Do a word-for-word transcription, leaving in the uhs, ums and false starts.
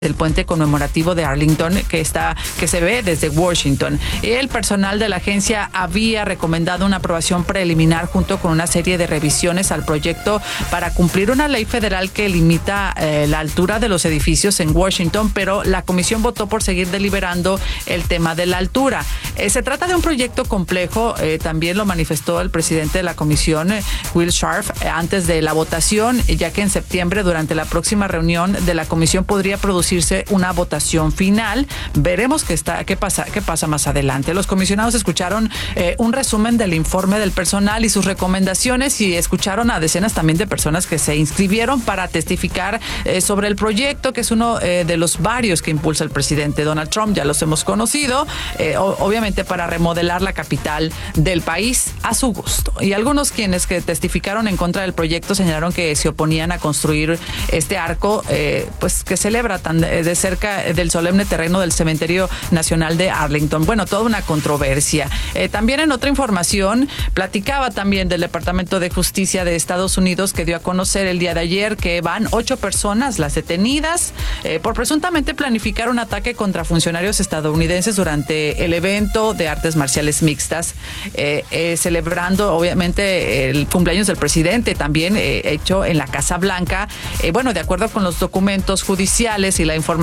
el puente conmemorativo de Arlington que está que se ve desde Washington. El personal de la agencia había recomendado una aprobación preliminar junto con una serie de revisiones al proyecto para cumplir una ley federal que limita eh, la altura de los edificios en Washington, pero la comisión votó por seguir deliberando el tema de la altura. Eh, se trata de un proyecto complejo, eh, también lo manifestó el presidente de la comisión, eh, Will Scharf, eh, antes de la votación, ya que en septiembre, durante la próxima reunión de la comisión, podría producir una votación final. Veremos qué está, qué pasa, qué pasa más adelante. Los comisionados escucharon eh, un resumen del informe del personal y sus recomendaciones y escucharon a decenas también de personas que se inscribieron para testificar eh, sobre el proyecto, que es uno eh, de los varios que impulsa el presidente Donald Trump. Ya los hemos conocido, eh, obviamente para remodelar la capital del país a su gusto. Y algunos quienes que testificaron en contra del proyecto señalaron que se oponían a construir este arco, eh, pues que celebra tan de cerca del solemne terreno del Cementerio Nacional de Arlington. Bueno, toda una controversia. Eh, también en otra información, platicaba también del Departamento de Justicia de Estados Unidos, que dio a conocer el día de ayer que van ocho personas las detenidas eh, por presuntamente planificar un ataque contra funcionarios estadounidenses durante el evento de artes marciales mixtas, eh, eh, celebrando obviamente el cumpleaños del presidente, también eh, hecho en la Casa Blanca. Eh, bueno, de acuerdo con los documentos judiciales y la información